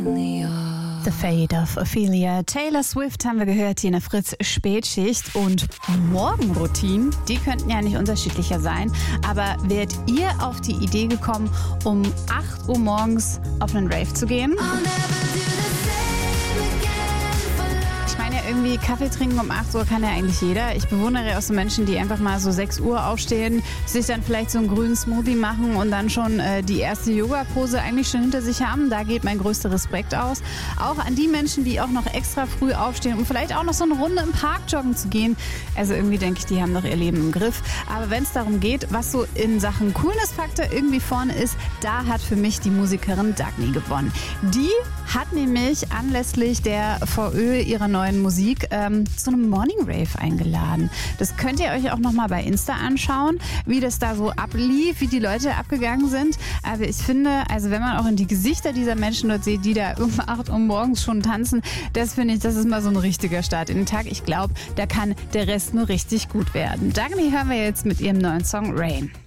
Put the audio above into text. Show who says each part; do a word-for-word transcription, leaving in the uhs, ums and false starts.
Speaker 1: The Fate of Ophelia. Taylor Swift haben wir gehört hier in der Fritz-Spätschicht. Und Morgenroutinen, die könnten ja nicht unterschiedlicher sein. Aber wärt ihr auf die Idee gekommen, um acht Uhr morgens auf einen Rave zu gehen? Ich meine ja irgendwie, Kaffee trinken um acht Uhr kann ja eigentlich jeder. Ich bewundere auch so Menschen, die einfach mal so sechs Uhr aufstehen, sich dann vielleicht so einen grünen Smoothie machen und dann schon äh, die erste Yoga-Pose eigentlich schon hinter sich haben. Da geht mein größter Respekt aus. Auch an die Menschen, die auch noch extra früh aufstehen, um vielleicht auch noch so eine Runde im Park joggen zu gehen. Also irgendwie denke ich, die haben doch ihr Leben im Griff. Aber wenn es darum geht, was so in Sachen Coolness-Faktor irgendwie vorne ist, da hat für mich die Musikerin Dagny gewonnen. Die hat nämlich anlässlich der V Ö ihrer neuen Musik ähm, zu einem Morning Rave eingeladen. Das könnt ihr euch auch nochmal bei Insta anschauen, wie das da so ablief, wie die Leute abgegangen sind. Aber ich finde, also wenn man auch in die Gesichter dieser Menschen dort sieht, die da um acht Uhr morgens schon tanzen, das finde ich, das ist mal so ein richtiger Start in den Tag. Ich glaube, da kann der Rest nur richtig gut werden. Dagny hören wir jetzt mit ihrem neuen Song Rain.